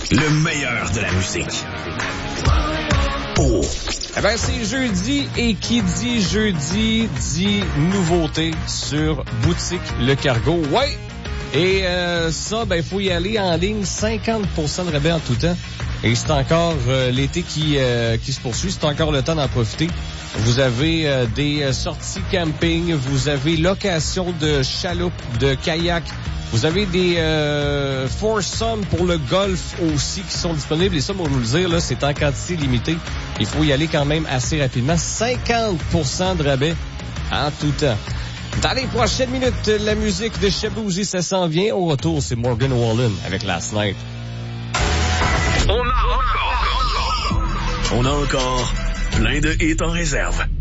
Le meilleur de la musique. Oh! Eh ben, c'est jeudi, et qui dit jeudi dit nouveauté sur Boutique Le Cargo. Ouais! Et ça, ben, faut y aller en ligne, 50% de rabais en tout temps. Et c'est encore l'été qui se poursuit, c'est encore le temps d'en profiter. Vous avez des sorties camping, vous avez location de chaloupe, de kayak, vous avez des foursomes pour le golf aussi qui sont disponibles. Et ça, pour vous le dire, là, c'est en quantité limitée. Il faut y aller quand même assez rapidement. 50% de rabais en tout temps. Dans les prochaines minutes, la musique de Shaboozey, ça s'en vient. Au retour, c'est Morgan Wallen avec Last Night. On a encore plein de hits en réserve.